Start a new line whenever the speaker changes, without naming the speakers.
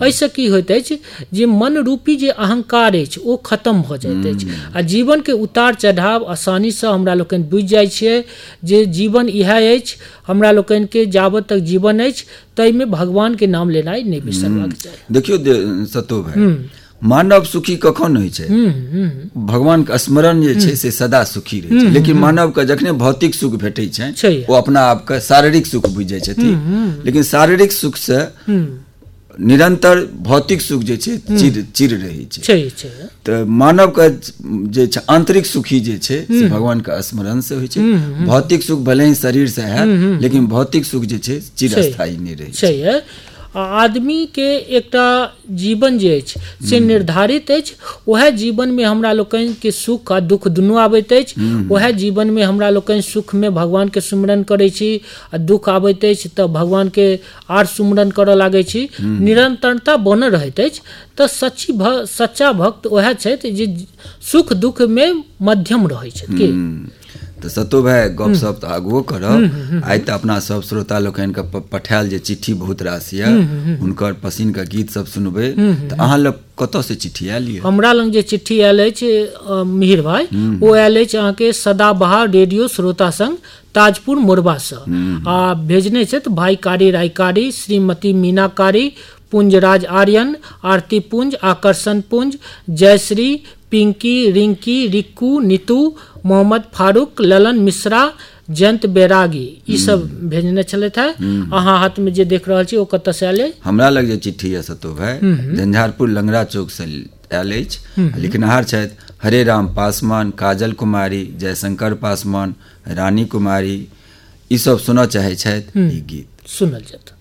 एहिसँ की होइत अछि जे मन रूपी जे अहंकार अछि ओ खत्म भऽ जाइत अछि आ जीवनके उतार चढ़ाव आसानीसँ हमरा लोकनि बुझि जाइ छियै जे जीवन इएह अछि। हमरा लोकनिके जाबत तक जीवन अछि ताहिमे भगवानके नाम लेनाइ नहि बिसरबाक चाही।
देखियौ सतो भाई, मानव सुखी कखन होइ छै? भगवान के स्मरण जे छै से सदा सुखी रहै छै। लेकिन मानव के जखने भौतिक सुख भेटै छै ओ अपना आप के शारीरिक सुख बुझि जाइ छथिन। लेकिन शारीरिक सुख से निरंतर भौतिक सुख जे छै चिर रहै छै। तऽ मानव के जे छै आंतरिक सुखी जे छै से भगवान के स्मरण से होइ छै। भौतिक सुख भले ही शरीर से है, लेकिन भौतिक सुख जे छै चिरस्थायी नहीं रहै छै।
आदमी के एकटा जीवन जे अछि से निर्धारित अछि। वएह जीवन में हमरा लोकनि के सुख आ दुख दुनू आबैत अछि। वएह जीवन में हमरा लोकनि सुख में भगवान के सुमिरन करै छी आ दुख आबैत अछि तऽ भगवान के आर सुमिरन करऽ लागै छी। निरंतरता बनल रहैत अछि। तऽ सच्चा भक्त वएह छथि जे सुख दुख में मध्यम रहै छथि।
तऽ सतो भाई गपशप तऽ आगुओ करब। आइ तऽ अपना सब श्रोता लोकनि के पठायल जे चिट्ठी बहुत रास यऽ, हुनकर पसिन के गीत सब सुनबै। तऽ अहाँ लग कतऽ से चिट्ठी आयल यऽ?
हमरा लग जे चिट्ठी आयल अछि मिहिर भाई, ओ आयल अछि अहाँके सदाबहार रेडियो श्रोता संघ ताजपुर मोरबा से। आ भेजने छथि भाई कारी रायकारी, श्रीमती मीनाकारी, पुंजराज आर्यन, आरती पुंज, आकर्षण पुंज, जयश्री, पिंकी, रिंकी, रिक्कू, नीतू, मोहम्मद फारूक, ललन मिश्रा, जयंत बैरागी, ई सब भेजने छलथि है। अहाँ हाथ में जे देख रहल छी ओ कतऽ से आयल है?
हमरा लग जे चिट्ठी है सतो भाई झंझारपुर लंगड़ा चौक से आयल अछि। लिखनहार छथि हरे राम पासवान, काजल कुमारी, जयशंकर पासवान, रानी कुमारी। ई सब सुनऽ चाहे छथि ई गीत।
सुनल जात।